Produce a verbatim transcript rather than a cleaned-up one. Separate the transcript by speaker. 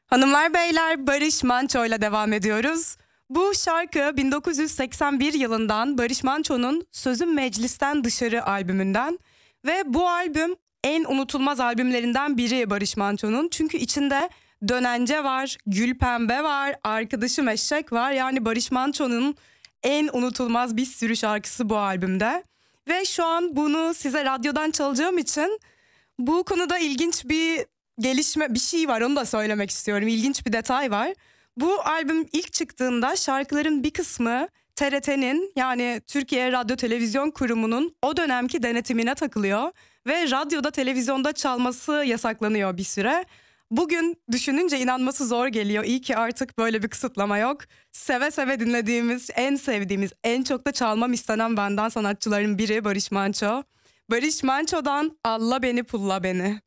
Speaker 1: Hanımlar beyler, Barış Manço ile devam ediyoruz. Bu şarkı bin dokuz yüz seksen bir yılından Barış Manço'nun Sözüm Meclisten Dışarı albümünden ve bu albüm en unutulmaz albümlerinden biri Barış Manço'nun. Çünkü içinde Dönence var, Gülpembe var, Arkadaşım Eşek var. Yani Barış Manço'nun en unutulmaz bir sürü şarkısı bu albümde. Ve şu an bunu size radyodan çalacağım için bu konuda ilginç bir gelişme, bir şey var, onu da söylemek istiyorum. İlginç bir detay var. Bu albüm ilk çıktığında şarkıların bir kısmı T R T'nin, yani Türkiye Radyo Televizyon Kurumu'nun o dönemki denetimine takılıyor ve radyoda, televizyonda çalması yasaklanıyor bir süre. Bugün düşününce inanması zor geliyor. İyi ki artık böyle bir kısıtlama yok. Seve seve dinlediğimiz, en sevdiğimiz, en çok da çalmam istenen benden sanatçıların biri Barış Manço. Barış Manço'dan Alla Beni Pulla Beni.